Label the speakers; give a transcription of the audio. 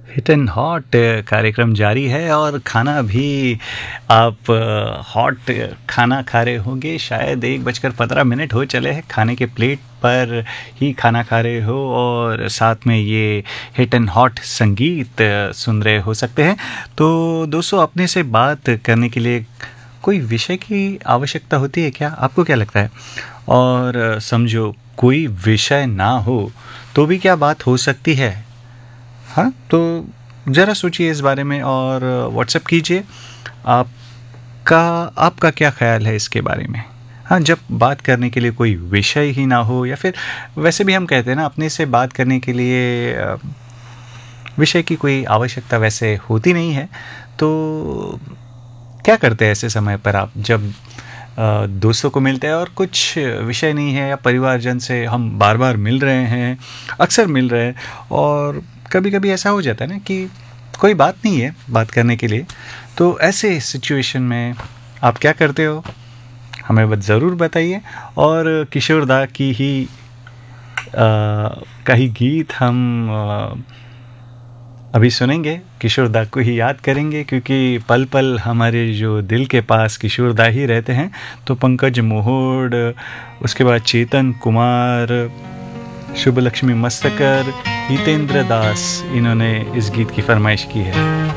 Speaker 1: Hit and hot कार्यक्रम जारी है और खाना भी आप हॉट खाना खा रहे होंगे। शायद 1:15 हो चले हैं, खाने के प्लेट पर ही खाना खा रहे हो और साथ में ये हिट एंड हॉट संगीत सुन रहे हो सकते हैं। तो दोस्तों, अपने से बात करने के लिए कोई विषय की आवश्यकता होती है क्या? आपको क्या लगता है? और समझो कोई विषय ना हो तो भी क्या बात हो सकती है? हाँ, तो ज़रा सोचिए इस बारे में और व्हाट्सएप कीजिए। आपका आपका क्या ख़्याल है इसके बारे में? हाँ, जब बात करने के लिए कोई विषय ही ना हो, या फिर वैसे भी हम कहते हैं ना, अपने से बात करने के लिए विषय की कोई आवश्यकता वैसे होती नहीं है। तो क्या करते हैं ऐसे समय पर आप, जब दोस्तों को मिलते हैं और कुछ विषय नहीं है, या परिवारजन से हम बार बार मिल रहे हैं, अक्सर मिल रहे हैं, और कभी कभी ऐसा हो जाता है ना कि कोई बात नहीं है बात करने के लिए। तो ऐसे सिचुएशन में आप क्या करते हो? हमें बस ज़रूर बताइए। और किशोर दा की ही का ही गीत हम अभी सुनेंगे, किशोर दा को ही याद करेंगे, क्योंकि पल पल हमारे जो दिल के पास किशोर दा ही रहते हैं। तो पंकज मोहोड, उसके बाद चेतन कुमार, शुभ लक्ष्मी मस्तकर, हितेंद्र दास, इन्होंने इस गीत की फरमाइश की है।